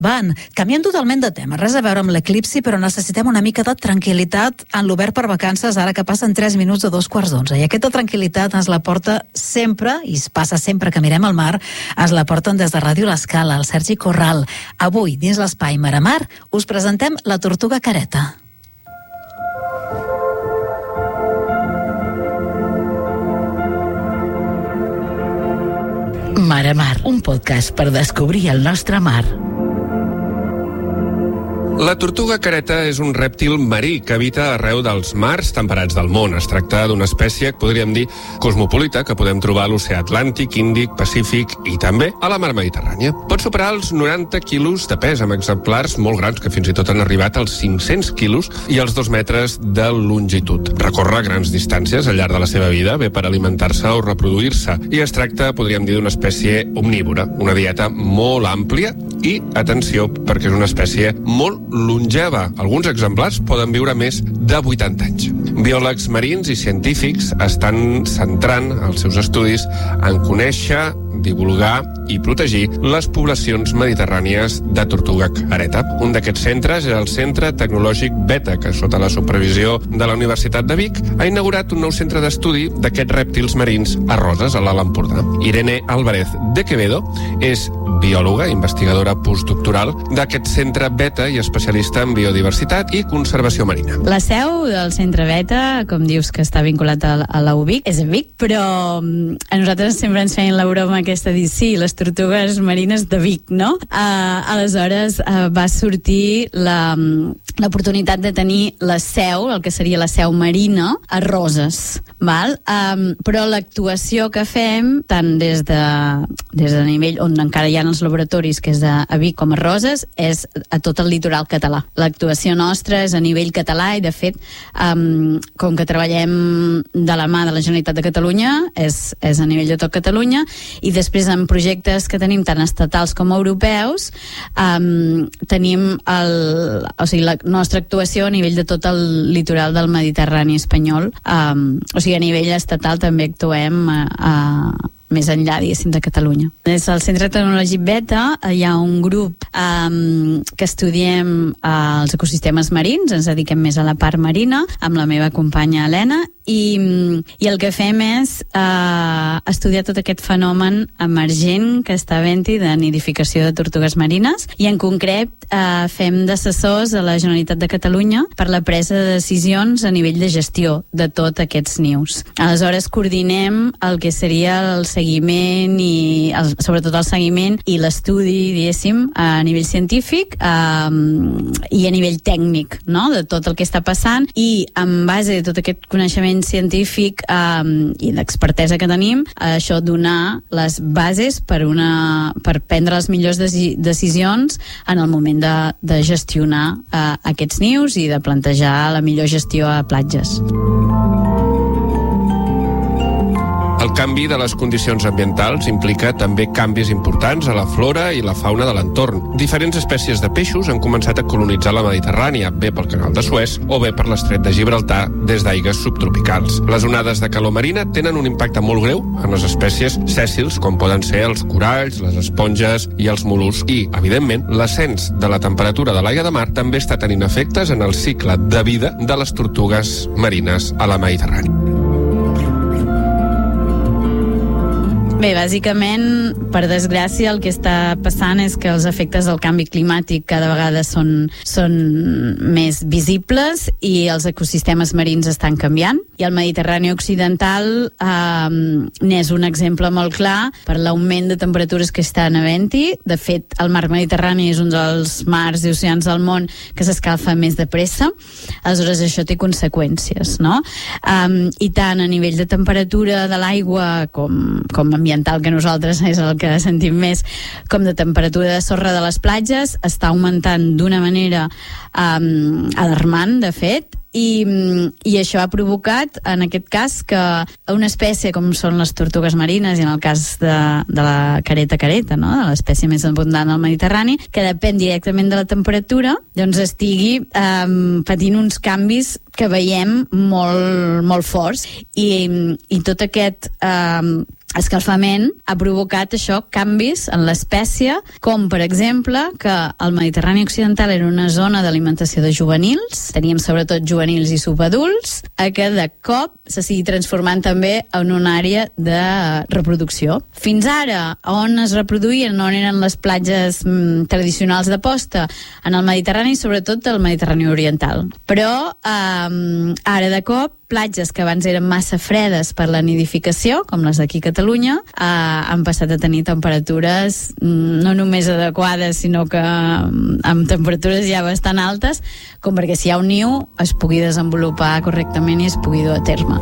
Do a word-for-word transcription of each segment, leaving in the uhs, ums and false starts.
Van, canviem totalment de tema, res a veure amb l'eclipsi, però necessitem una mica de tranquil·litat en l'obert per vacances, ara que passen tres minuts de dos quarts d'onze. I aquesta tranquil·litat ens la porta sempre, i es passa sempre que mirem al mar, ens la porten des de Ràdio L'Escala, el Sergi Corral. Avui, dins l'espai Mar a Mar, us presentem la tortuga careta. Mar a Mar, un podcast per descobrir el nostre mar. La tortuga careta és un rèptil marí que habita arreu dels mars temperats del món. Es tracta d'una espècie, podríem dir, cosmopolita, que podem trobar a l'oceà Atlàntic, Índic, Pacífic i també a la mar Mediterrània. Pot superar els noranta quilos de pes, amb exemplars molt grans que fins i tot han arribat als cinc-cents quilos i als dos metres de longitud. Recorre grans distàncies al llarg de la seva vida, bé per alimentar-se o reproduir-se. I es tracta, podríem dir, d'una espècie omnívora, una dieta molt àmplia i, atenció, perquè és una espècie molt longeva. Alguns exemplars poden viure més de vuitanta anys. Biòlegs marins i científics estan centrant els seus estudis en conèixer, divulgar i protegir les poblacions mediterrànies de tortuga careta. Un d'aquests centres és el Centre Tecnològic Beta, que sota la supervisió de la Universitat de Vic ha inaugurat un nou centre d'estudi d'aquests rèptils marins a Roses, a l'Alt Empordà. Irene Álvarez de Quevedo és biòloga, investigadora postdoctoral d'aquest centre Beta i especialista en biodiversitat i conservació marina. La seu del centre Beta, com dius que està vinculat a, a la U Vic, és a Vic, però a nosaltres sempre ens feien la broma aquesta dir, sí, les tortugues marines de Vic, no? Uh, aleshores uh, va sortir la, l'oportunitat de tenir la seu, el que seria la seu marina, a Roses, val? Um, però l'actuació que fem, tant des de, des de nivell on encara hi ha els laboratoris, que és a, a Vic com a Roses, és a tot el litoral català. L'actuació nostra és a nivell català i, de fet, um, com que treballem de la mà de la Generalitat de Catalunya, és, és a nivell de tot Catalunya, i després en projectes que tenim tant estatals com europeus, um, tenim el, o sigui, la nostra actuació a nivell de tot el litoral del Mediterrani espanyol. Um, o sigui, a nivell estatal també actuem a, a més enllà, diguéssim, de Catalunya. Des del Centre Tecnològic Beta hi ha un grup um, que estudiem uh, els ecosistemes marins, ens dediquem més a la part marina, amb la meva companya Helena, i, i el que fem és uh, estudiar tot aquest fenomen emergent que està havent-hi de nidificació de tortugues marines, i en concret uh, fem d'assessors a la Generalitat de Catalunya per la presa de decisions a nivell de gestió de tots aquests nius. Aleshores coordinem el que seria el seguiment i el, sobretot el seguiment i l'estudi, diguéssim, a nivell científic um, i a nivell tècnic, no?, de tot el que està passant, i en base a tot aquest coneixement científic um, i l'expertesa que tenim, això donar les bases per, una, per prendre les millors deci- decisions en el moment de, de gestionar uh, aquests nius i de plantejar la millor gestió a platges. El canvi de les condicions ambientals implica també canvis importants a la flora i la fauna de l'entorn. Diferents espècies de peixos han començat a colonitzar la Mediterrània, bé pel canal de Suez o bé per l'estret de Gibraltar des d'aigues subtropicals. Les onades de calor marina tenen un impacte molt greu en les espècies sèssils, com poden ser els coralls, les esponges i els mol·luscs. I, evidentment, l'ascens de la temperatura de l'aigua de mar també està tenint efectes en el cicle de vida de les tortugues marines a la Mediterrània. Bé, bàsicament, per desgràcia, el que està passant és que els efectes del canvi climàtic cada vegada són, són més visibles i els ecosistemes marins estan canviant. I el Mediterrani occidental eh, n'és un exemple molt clar per l'augment de temperatures que estan havent-hi. De fet, el mar Mediterrani és un dels mars i oceans del món que s'escalfa més de pressa. Aleshores, això té conseqüències, no? Um, I tant a nivell de temperatura de l'aigua com, com ambiental, que nosaltres és el que sentim més, com de temperatura de sorra de les platges, està augmentant d'una manera um, alarmant, de fet, I, i això ha provocat, en aquest cas, que una espècie com són les tortugues marines, i en el cas de, de la careta careta, no?, de l'espècie més abundant del Mediterrani, que depèn directament de la temperatura, doncs estigui eh, patint uns canvis que veiem molt, molt forts. I, i tot aquest... Eh, escalfament ha provocat això, canvis en l'espècie, com per exemple que el Mediterrani Occidental era una zona d'alimentació de juvenils, teníem sobretot juvenils i subadults, a que de cop se sigui transformant també en una àrea de reproducció. Fins ara, on es reproduïen, on eren les platges mm, tradicionals de posta? En el Mediterrani, sobretot el Mediterrani Oriental. Però eh, ara de cop, platges que abans eren massa fredes per la nidificació, com les d'aquí a Catalunya, eh, han passat a tenir temperatures mm, no només adequades, sinó que mm, amb temperatures ja bastant altes, com perquè si hi ha un niu es pugui desenvolupar correctament i es pugui dur a terme.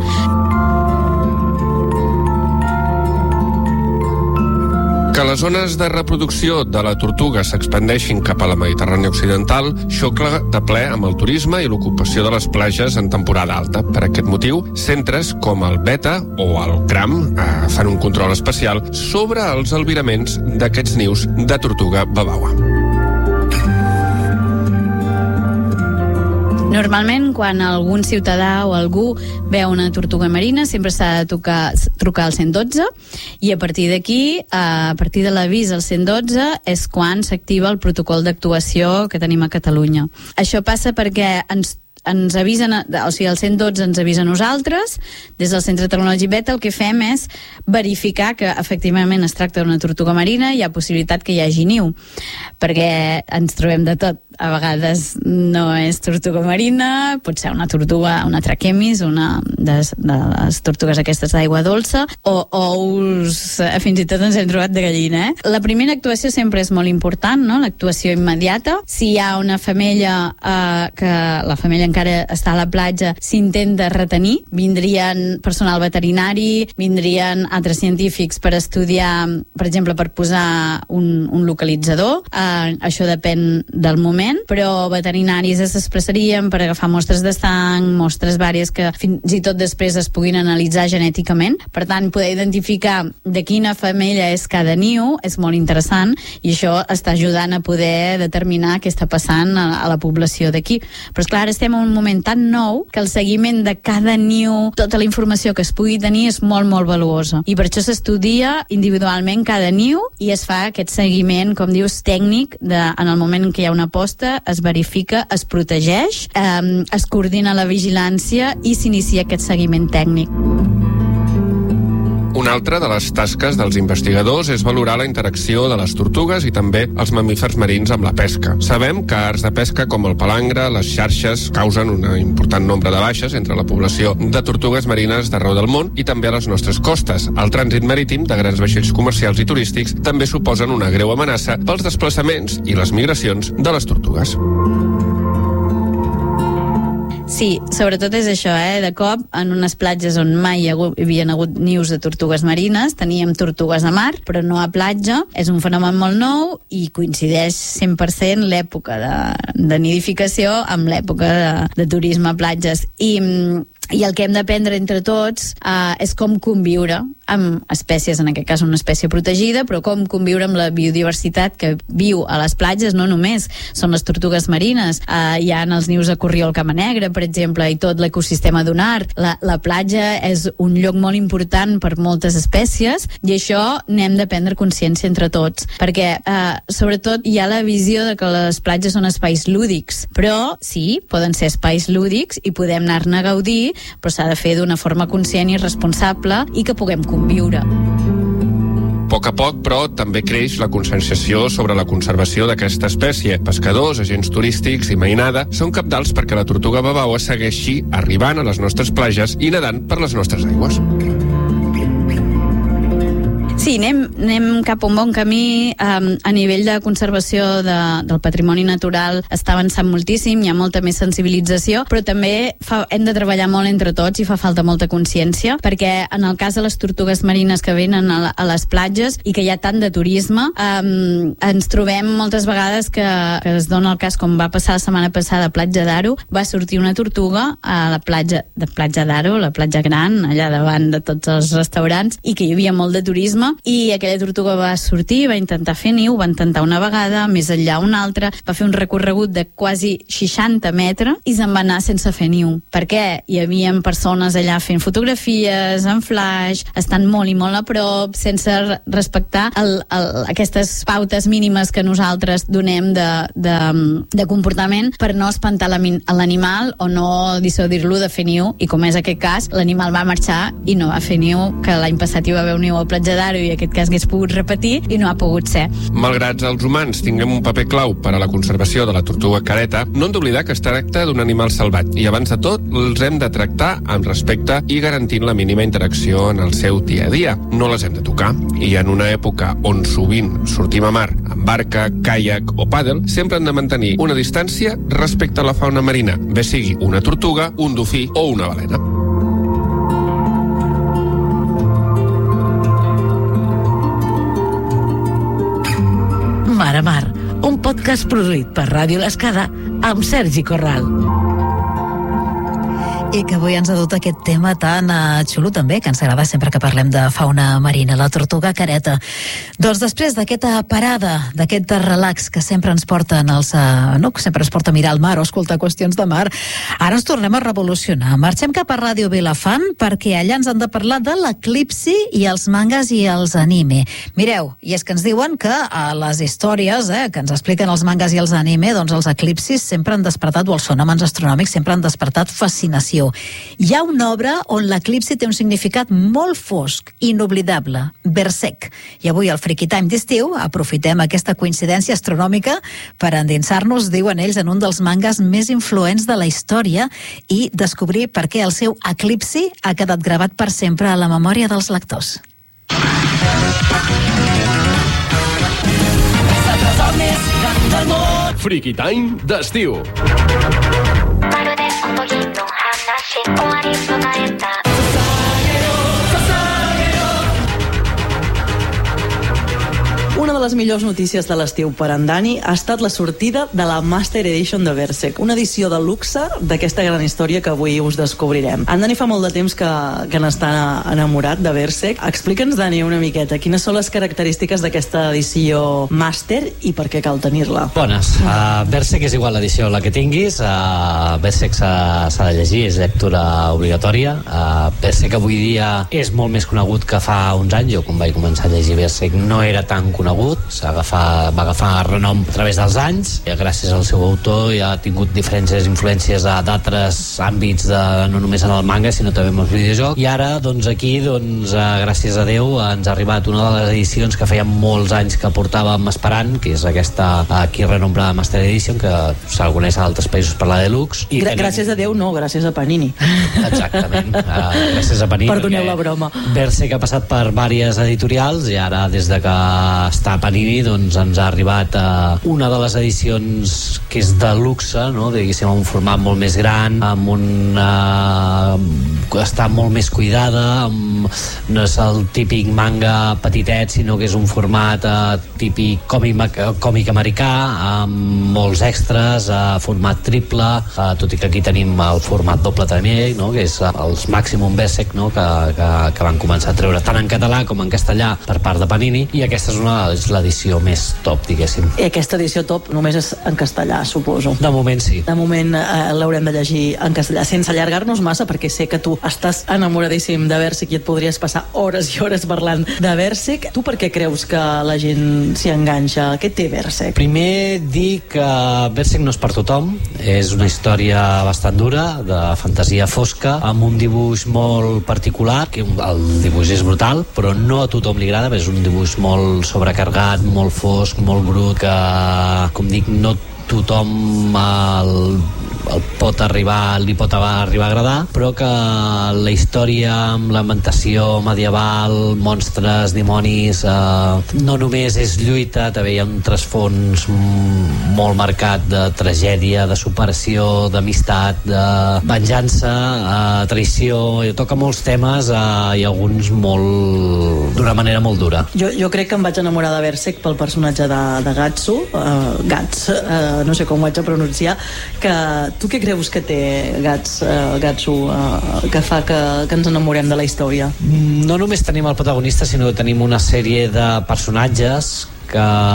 Que les zones de reproducció de la tortuga s'expandeixin cap a la Mediterrània Occidental xocla de ple amb el turisme i l'ocupació de les platges en temporada alta. Per aquest motiu, centres com el Beta o el CRAM eh, fan un control especial sobre els albiraments d'aquests nius de tortuga babaua. Normalment, quan algun ciutadà o algú veu una tortuga marina, sempre s'ha de tocar, trucar al cent dotze, i a partir d'aquí, a partir de l'avís al cent dotze, és quan s'activa el protocol d'actuació que tenim a Catalunya. Això passa perquè ens ens avisen, o sigui, el cent dotze ens avisa a nosaltres, des del Centre Tecnològic Beta el que fem és verificar que efectivament es tracta d'una tortuga marina, hi ha possibilitat que hi hagi niu, perquè ens trobem de tot. A vegades no és tortuga marina, pot ser una tortuga, una traquemis, una de, de les tortugues aquestes d'aigua dolça, o ous, fins i tot ens hem trobat de gallina. Eh? La primera actuació sempre és molt important, no? L'actuació immediata. Si hi ha una femella eh, que la femella encara està a la platja, s'intenta retenir, vindrien personal veterinari, vindrien altres científics per estudiar, per exemple, per posar un, un localitzador, eh, això depèn del moment, però veterinaris es expressarien per agafar mostres de sang, mostres vàries que fins i tot després es puguin analitzar genèticament. Per tant, poder identificar de quina femella és cada niu és molt interessant, i això està ajudant a poder determinar què està passant a, a la població d'aquí. Però esclar, ara estem en un moment tan nou que el seguiment de cada niu, tota la informació que es pugui tenir és molt, molt valuosa. I per això s'estudia individualment cada niu i es fa aquest seguiment, com dius, tècnic, de, en el moment en què hi ha una posta, es verifica, es protegeix, eh, es coordina la vigilància i s'inicia aquest seguiment tècnic. Una altra de les tasques dels investigadors és valorar la interacció de les tortugues i també els mamífers marins amb la pesca. Sabem que arts de pesca com el palangre, les xarxes, causen un important nombre de baixes entre la població de tortugues marines d'arreu del món i també a les nostres costes. El trànsit marítim de grans vaixells comercials i turístics també suposen una greu amenaça pels desplaçaments i les migracions de les tortugues. Sí, sobretot és això, eh? De cop, en unes platges on mai hi, hagut, hi havia hagut nius de tortugues marines, teníem tortugues a mar, però no a platja. És un fenomen molt nou i coincideix cent per cent l'època de, de nidificació amb l'època de, de turisme a platges. I, i el que hem d'aprendre entre tots eh, és com conviure amb espècies, en aquest cas una espècie protegida, però com conviure amb la biodiversitat que viu a les platges. No només són les tortugues marines, eh, hi ha els nius de corriol camanegra, per exemple, i tot l'ecosistema dunar. La, la platja és un lloc molt important per moltes espècies, i això n'hem de prendre consciència entre tots, perquè eh, sobretot hi ha la visió de que les platges són espais lúdics, però sí, poden ser espais lúdics i podem anar-ne a gaudir, però s'ha de fer d'una forma conscient i responsable i que puguem conviure. A poc a poc, però, també creix la conscienciació sobre la conservació d'aquesta espècie. Pescadors, agents turístics i mainada són cabdals perquè la tortuga babaua segueixi arribant a les nostres platges i nedant per les nostres aigües. Sí, anem, anem cap a un bon camí. Um, a nivell de conservació de, del patrimoni natural està avançant moltíssim, hi ha molta més sensibilització, però també fa, hem de treballar molt entre tots i fa falta molta consciència, perquè en el cas de les tortugues marines que venen a, a les platges i que hi ha tant de turisme, um, ens trobem moltes vegades que, que es dona el cas, com va passar la setmana passada a Platja d'Aro, va sortir una tortuga a la platja de Platja d'Aro, la platja gran, allà davant de tots els restaurants, i que hi havia molt de turisme, i aquella tortuga va sortir, va intentar fer niu, va intentar una vegada, més enllà una altra, va fer un recorregut de quasi seixanta metres i se'n va anar sense fer niu. Per què? Hi havia persones allà fent fotografies, en flash, estan molt i molt a prop, sense respectar el, el, aquestes pautes mínimes que nosaltres donem de, de, de comportament per no espantar l'animal o no dissuadir-lo de fer niu, i com és aquest cas, l'animal va marxar i no va fer niu, que l'any passat hi va haver un niu al Platja d'Aro i aquest cas hagués pogut repetir i no ha pogut ser. Malgrat els humans tinguem un paper clau per a la conservació de la tortuga careta, no hem d'oblidar que es tracta d'un animal salvatge i abans de tot els hem de tractar amb respecte i garantint la mínima interacció en el seu dia a dia. No les hem de tocar, i en una època on sovint sortim a mar amb barca, caiac o pàdel, sempre hem de mantenir una distància respecte a la fauna marina, bé sigui una tortuga, un dofí o una balena. Mar a Mar, un podcast produït per Ràdio L'Escada amb Sergi Corral. I que avui ens ha dut aquest tema tan uh, xulo també, que ens agrada sempre que parlem de fauna marina, la tortuga careta. Doncs després d'aquesta parada, d'aquest relax que sempre ens porten els, uh, no, que sempre ens porta a mirar el mar o escoltar qüestions de mar, ara ens tornem a revolucionar. Marxem cap a Ràdio Vilafant perquè allà ens han de parlar de l'eclipsi i els mangas i els anime. Mireu, i és que ens diuen que a les històries eh, que ens expliquen els mangas i els anime, doncs els eclipsis sempre han despertat, o els fenòmens astronòmics sempre han despertat fascinació. Hi ha una obra on l'eclipsi té un significat molt fosc, inoblidable, Berserk. I avui al Freaky Time d'estiu aprofitem aquesta coincidència astronòmica per endinsar-nos, diuen ells, en un dels mangas més influents de la història i descobrir per què el seu eclipsi ha quedat gravat per sempre a la memòria dels lectors. Freaky Time d'estiu. Una de les millors notícies de l'estiu per en Dani ha estat la sortida de la Master Edition de Berserk, una edició de luxe d'aquesta gran història que avui us descobrirem. En Dani fa molt de temps que, que n'està enamorat de Berserk. Explica'ns, Dani, una miqueta, quines són les característiques d'aquesta edició Master i per què cal tenir-la? Bones. Uh, Berserk és igual l'edició la que tinguis. Uh, Berserk s'ha de llegir, és lectura obligatòria. Uh, Berserk avui dia és molt més conegut que fa uns anys. Jo, quan vaig començar a llegir Berserk, no era tan conegut. S'ha agafat, va agafar renom a través dels anys, i gràcies al seu autor ja ha tingut diferents influències d'altres àmbits, de, no només en el manga sinó també en el videojoc, i ara doncs aquí doncs, gràcies a Déu ens ha arribat una de les edicions que feia molts anys que portàvem esperant, que és aquesta aquí renombrada Master Edition, que se'l coneix a altres països per la Deluxe. I Gra tenim... Gràcies a Déu no, gràcies a Panini. Exactament, uh, gràcies a Panini. Perdoneu la broma. Berserk ha passat per diverses editorials i ara des de que està a Panini doncs ens ha arribat uh, una de les edicions que és de luxe, no? Diguéssim, un format molt més gran, amb un uh, està molt més cuidada, amb, no és el típic manga petitet, sinó que és un format uh, típic còmic, còmic americà, amb molts extras, uh, format triple, uh, tot i que aquí tenim el format doble també, no? Que és uh, els Maximum Berserk, no? que, que, que van començar a treure tant en català com en castellà per part de Panini, i aquesta és una és l'edició més top, diguéssim. I aquesta edició top només és en castellà, suposo. De moment sí. De moment eh, l'haurem de llegir en castellà, sense allargar-nos massa, perquè sé que tu estàs enamoradíssim de Berserk i et podries passar hores i hores parlant de Berserk. Tu per què creus que la gent s'hi enganxa? Què té Berserk? Primer dir que Berserk no és per tothom, és una història bastant dura, de fantasia fosca, amb un dibuix molt particular, que el dibuix és brutal, però no a tothom li agrada, és un dibuix molt sobrecarregat, molt fosc, molt brut, que, com dic, no tothom el, el pot arribar, li pot arribar a agradar, però que la història amb l'ambientació medieval, monstres, dimonis, eh, no només és lluita, també hi ha un trasfons molt marcat de tragèdia, de superació, d'amistat, de venjança, eh, traïció, i toca molts temes eh, i alguns molt d'una manera molt dura. Jo, jo crec que em vaig enamorar de Berserk pel personatge de, de Gatsu, uh, Gats, uh, no sé com ho haig de pronunciar, que Tu què creus que té Gats, uh, Gatsu, uh, que fa que, que ens enamorem de la història? No només tenim el protagonista, sinó que tenim una sèrie de personatges que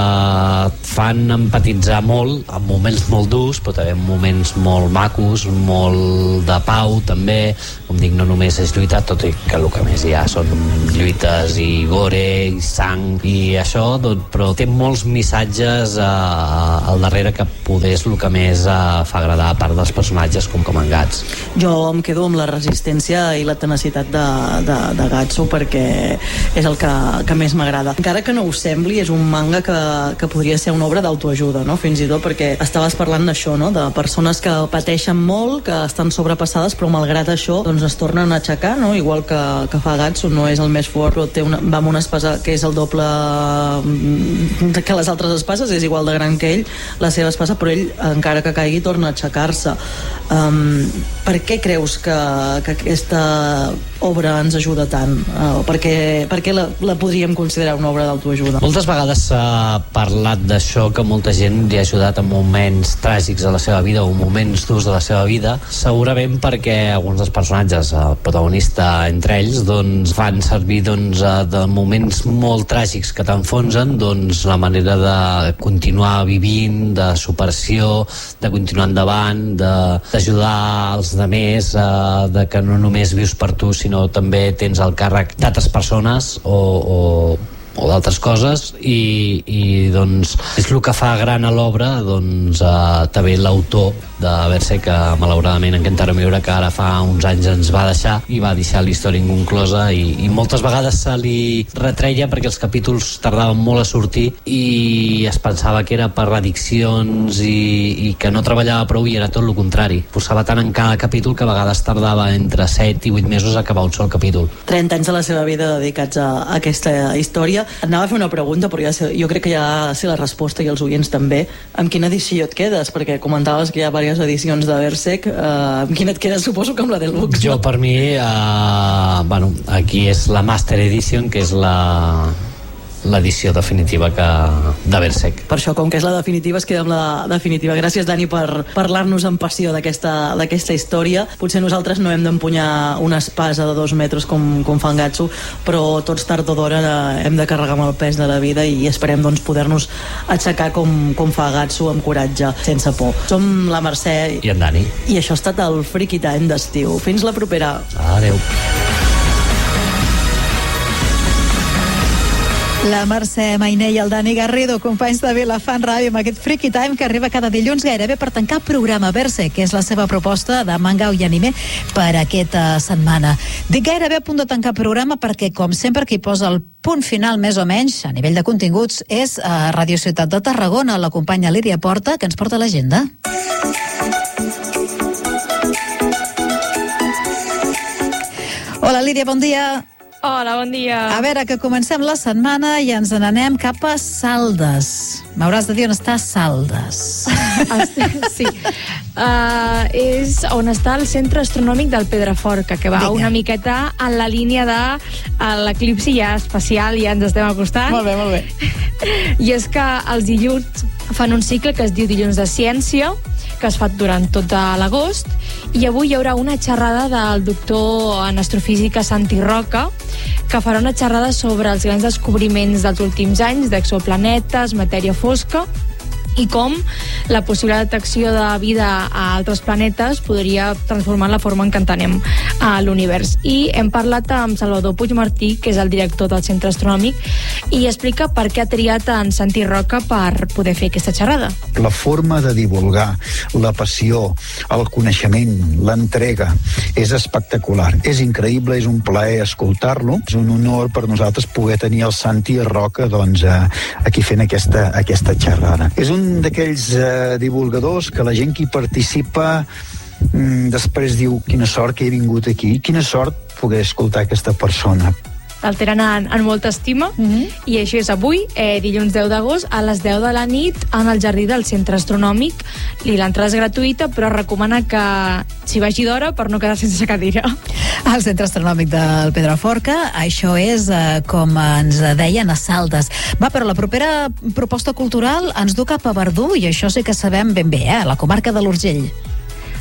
fan empatitzar molt en moments molt durs, però també en moments molt macos, molt de pau també. Com dic, no només és lluita, tot i que el que més hi ha són lluites i gore i sang i això, doncs, però té molts missatges eh, al darrere que poder és el que més eh, fa agradar, a part dels personatges com, com en Gats. Jo em quedo amb la resistència i la tenacitat de, de, de Gatsu, perquè és el que, que més m'agrada. Encara que no us sembli, és un manga que, que podria ser una obra d'autoajuda, no? Fins i tot perquè estaves parlant d'això, no? De persones que pateixen molt, que estan sobrepassades, però malgrat això doncs es tornen a aixecar, no? Igual que, que fa Gatsu, no és el més fort, però té una, va amb una espasa que és el doble que les altres espases, és igual de gran que ell, la seva espasa, però ell, encara que caigui, torna a aixecar-se. Um, per què creus que, que aquesta obra ens ajuda tant? Uh, per què, per què la, la podríem considerar una obra d'autoajuda? Moltes vegades s'ha parlat d'això, que molta gent li ha ajudat en moments tràgics de la seva vida o moments durs de la seva vida, segurament perquè alguns dels personatges, el protagonista entre ells, doncs fan servir doncs, de moments molt tràgics que t'enfonsen, doncs la manera de continuar vivint, de superació, de continuar endavant, d'ajudar els demés, eh, de que no només vius per tu, sinó també tens el càrrec d'altres persones o, o o d'altres coses, i, i doncs és el que fa gran a l'obra, doncs eh, també l'autor de Berserk, que malauradament en Kentaro Miura, que ara fa uns anys ens va deixar i va deixar la història inconclosa, i, i moltes vegades se li retreia perquè els capítols tardaven molt a sortir i es pensava que era per addiccions i, i que no treballava prou, i era tot el contrari, posava tant en cada capítol que a vegades tardava entre set i vuit mesos a acabar un sol capítol. trenta anys de la seva vida dedicats a, a aquesta història. Anava a fer una pregunta, però ja sé, jo crec que ja sé la resposta, i els oients també. Amb quina edició et quedes? Perquè comentaves que hi ha diverses edicions de Berserk. Uh, amb quina et quedes? Suposo que amb la Deluxe. Jo, per mi, uh, bueno, aquí és la Master Edition, que és la l'edició definitiva que, de Berserk. Per això, com que és la definitiva, es queda amb la definitiva. Gràcies, Dani, per parlar-nos amb passió d'aquesta d'aquesta història. Potser nosaltres no hem d'empunyar una espasa de dos metres com, com fa en Gatsu, però tots tard o d'hora hem de carregar amb el pes de la vida, i esperem doncs, poder-nos aixecar com, com fa Gatsu, amb coratge, sense por. Som la Mercè i en Dani, i això ha estat el Freaky Time d'estiu. Fins la propera. Adeu. La Mercè Mainé i el Dani Garrido, companys de Vilafant Ràdio, amb aquest Freaky Time que arriba cada dilluns gairebé per tancar programa. Berserk, que és la seva proposta de manga i anime per aquesta setmana. Dic gairebé a punt de tancar programa perquè, com sempre, qui posa el punt final més o menys a nivell de continguts és a Ràdio Ciutat de Tarragona, la companya Lídia Porta, que ens porta l'agenda. Hola, Lídia, bon dia. Hola, bon dia. A veure, que comencem la setmana i ens n'anem cap a Saldes. M'hauràs de dir on està Saldes. Sí. Uh, és on està el Centre Astronòmic del Pedraforca, que va Vinga. Una miqueta en la línia de l'eclipsi ja espacial, ja ens estem acostant. Molt bé, molt bé. I és que els dilluns fan un cicle que es diu Dilluns de Ciència, que es fa durant tot l'agost, i avui hi haurà una xerrada del doctor en astrofísica Santi Roca, que farà una xerrada sobre els grans descobriments dels últims anys d'exoplanetes, matèria fosca, i com la possible detecció de vida a altres planetes podria transformar la forma en què entenem a l'univers. I hem parlat amb Salvador Puigmartí, que és el director del Centre Astronòmic, i explica per què ha triat en Santi Roca per poder fer aquesta xerrada. La forma de divulgar, la passió, el coneixement, l'entrega, és espectacular. És increïble, és un plaer escoltar-lo. És un honor per nosaltres poder tenir el Santi Roca doncs, aquí fent aquesta, aquesta xerrada. És un d'aquells eh, divulgadors que la gent que hi participa mm, després diu quina sort que he vingut aquí, quina sort poder escoltar aquesta persona. El tenen en, en molta estima, mm-hmm. i això és avui, eh, dilluns deu d'agost, a les deu de la nit, en el jardí del Centre Astronòmic. I l'entrada és gratuïta, però recomana que s'hi vagi d'hora per no quedar sense cadira. Al Centre Astronòmic del Pedraforca, això és, eh, com ens deien, a Saldes. Va, però la propera proposta cultural ens du cap a Verdú, i això sí que sabem ben bé, eh? La comarca de l'Urgell.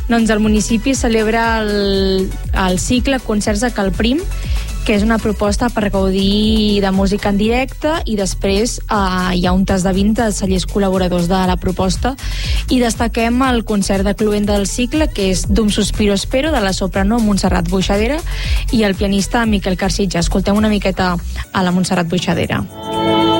Doncs el municipi celebra el, el cicle Concerts de Calprim, que és una proposta per gaudir de música en directe, i després eh, hi ha un tas de vint de cellers col·laboradors de la proposta, i destaquem el concert de cloenda del cicle, que és D'un sospiro espero, de la soprano Montserrat Boixadera, i el pianista Miquel Carcitja. Escoltem una miqueta a la Montserrat Boixadera.